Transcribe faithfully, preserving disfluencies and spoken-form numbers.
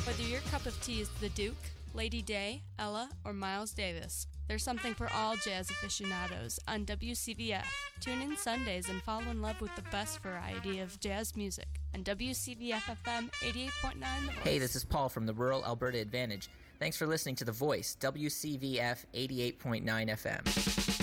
Whether your cup of tea is the Duke, Lady Day, Ella, or Miles Davis, there's something for all jazz aficionados on W C V F. Tune in Sundays and fall in love with the best variety of jazz music on W C V F F M eighty-eight point nine The Voice. Hey, this is Paul from the Rural Alberta Advantage. Thanks for listening to The Voice, W C V F eighty-eight point nine F M.